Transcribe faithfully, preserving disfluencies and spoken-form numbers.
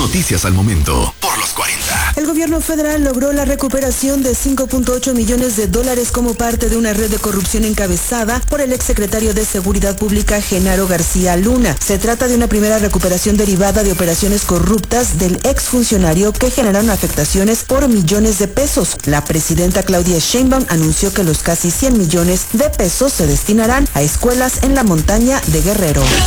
Noticias al momento, por los cuarenta. El gobierno federal logró la recuperación de cinco punto ocho millones de dólares como parte de una red de corrupción encabezada por el exsecretario de Seguridad Pública, Genaro García Luna. Se trata de una primera recuperación derivada de operaciones corruptas del exfuncionario que generaron afectaciones por millones de pesos. La presidenta Claudia Sheinbaum anunció que los casi cien millones de pesos se destinarán a escuelas en la montaña de Guerrero.